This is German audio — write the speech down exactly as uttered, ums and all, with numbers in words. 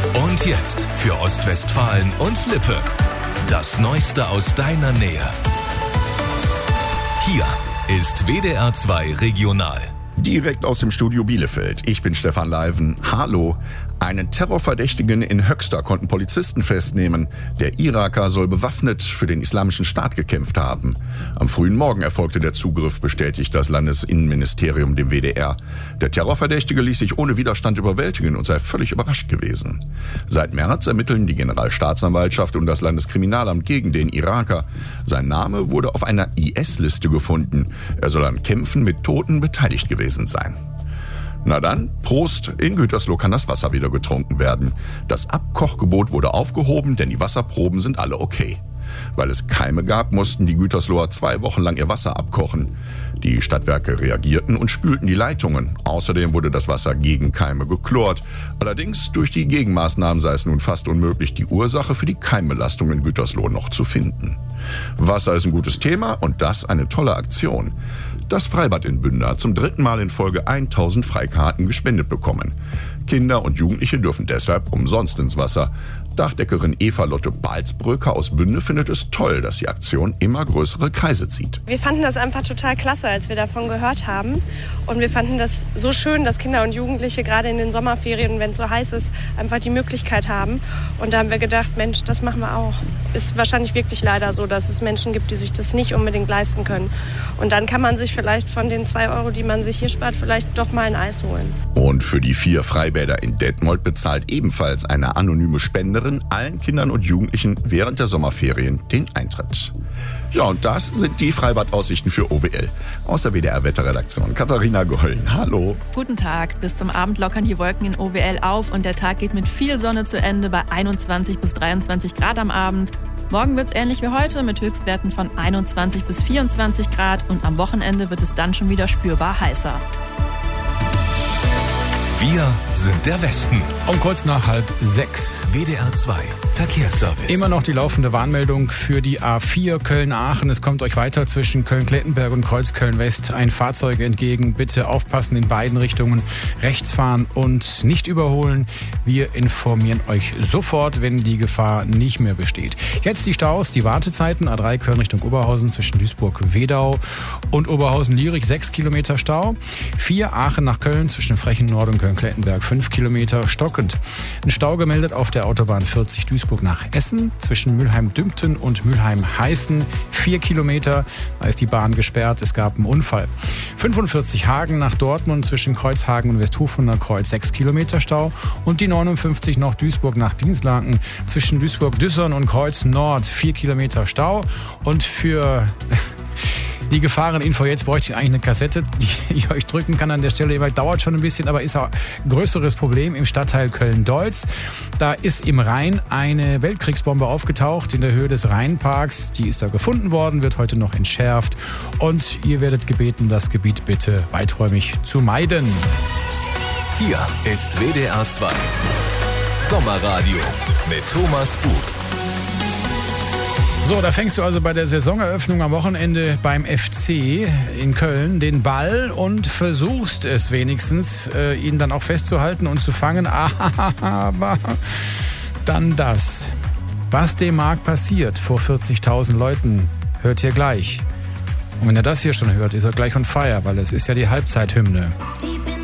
Und jetzt für Ostwestfalen und Lippe. Das Neueste aus deiner Nähe. Hier ist W D R zwei Regional. Direkt aus dem Studio Bielefeld. Ich bin Stefan Leiven. Hallo. Einen Terrorverdächtigen in Höxter konnten Polizisten festnehmen. Der Iraker soll bewaffnet für den Islamischen Staat gekämpft haben. Am frühen Morgen erfolgte der Zugriff, bestätigt das Landesinnenministerium dem W D R. Der Terrorverdächtige ließ sich ohne Widerstand überwältigen und sei völlig überrascht gewesen. Seit März ermitteln die Generalstaatsanwaltschaft und das Landeskriminalamt gegen den Iraker. Sein Name wurde auf einer I S-Liste gefunden. Er soll an Kämpfen mit Toten beteiligt gewesen sein. Na dann, Prost, in Gütersloh kann das Wasser wieder getrunken werden. Das Abkochgebot wurde aufgehoben, denn die Wasserproben sind alle okay. Weil es Keime gab, mussten die Gütersloher zwei Wochen lang ihr Wasser abkochen. Die Stadtwerke reagierten und spülten die Leitungen. Außerdem wurde das Wasser gegen Keime geklort. Allerdings durch die Gegenmaßnahmen sei es nun fast unmöglich, die Ursache für die Keimbelastung in Gütersloh noch zu finden. Wasser ist ein gutes Thema und das eine tolle Aktion. Das Freibad in Bünde hat zum dritten Mal in Folge tausend Freikarten gespendet bekommen. Kinder und Jugendliche dürfen deshalb umsonst ins Wasser. Dachdeckerin Eva Lotte Balzbröcker aus Bünde findet es toll, dass die Aktion immer größere Kreise zieht. Wir fanden das einfach total klasse, als wir davon gehört haben. Und wir fanden das so schön, dass Kinder und Jugendliche gerade in den Sommerferien, wenn es so heiß ist, einfach die Möglichkeit haben. Und da haben wir gedacht, Mensch, das machen wir auch. Ist wahrscheinlich wirklich leider so, dass es Menschen gibt, die sich das nicht unbedingt leisten können. Und dann kann man sich vielleicht von den zwei Euro, die man sich hier spart, vielleicht doch mal ein Eis holen. Und für die vier Freibäder in Detmold bezahlt ebenfalls eine anonyme Spenderin allen Kindern und Jugendlichen während der Sommerferien den Eintritt. Ja, und das sind die Freibadaussichten für O W L. Aus der W D R-Wetterredaktion Katharina Gollen. Hallo. Guten Tag. Bis zum Abend lockern die Wolken in O W L auf und der Tag geht mit viel Sonne zu Ende bei einundzwanzig bis dreiundzwanzig Grad am Abend. Morgen wird es ähnlich wie heute mit Höchstwerten von einundzwanzig bis vierundzwanzig Grad und am Wochenende wird es dann schon wieder spürbar heißer. Wir sind der Westen. Um kurz nach halb sechs. W D R zwei Verkehrsservice. Immer noch die laufende Warnmeldung für die A vier Köln-Aachen. Es kommt euch weiter zwischen Köln-Klettenberg und Kreuzköln-West ein Fahrzeug entgegen. Bitte aufpassen in beiden Richtungen. Rechts fahren und nicht überholen. Wir informieren euch sofort, wenn die Gefahr nicht mehr besteht. Jetzt die Staus, die Wartezeiten. A drei Köln Richtung Oberhausen zwischen Duisburg-Wedau und Oberhausen-Lürich sechs Kilometer Stau. vier Aachen nach Köln zwischen Frechen-Nord und Köln-Klettenberg fünf Kilometer stockend. Ein Stau gemeldet auf der Autobahn vierzig Duisburg nach Essen zwischen Mülheim-Dümpten und Mülheim-Heißen vier Kilometer. Da ist die Bahn gesperrt. Es gab einen Unfall. fünfundvierzig Hagen nach Dortmund zwischen Kreuzhagen und Westhofuner Kreuz sechs Kilometer Stau. Und die neunundfünfzig noch Duisburg nach Dienstlaken zwischen Duisburg-Düssern und Kreuz Nord vier Kilometer Stau. Und für die Gefahreninfo jetzt bräuchte ich eigentlich eine Kassette, die ich euch drücken kann an der Stelle. Dauert schon ein bisschen, aber ist auch ein größeres Problem im Stadtteil Köln-Deutz. Da ist im Rhein eine Weltkriegsbombe aufgetaucht in der Höhe des Rheinparks. Die ist da gefunden worden, wird heute noch entschärft. Und ihr werdet gebeten, das Gebiet bitte weiträumig zu meiden. Hier ist W D R zwei Sommerradio mit Thomas Buch. So, da fängst du also bei der Saisoneröffnung am Wochenende beim F C in Köln den Ball und versuchst es wenigstens, äh, ihn dann auch festzuhalten und zu fangen. Aber dann das. Was dem Markt passiert vor vierzigtausend Leuten, hört ihr gleich. Und wenn ihr das hier schon hört, ist er gleich on fire, weil es ist ja die Halbzeithymne. Die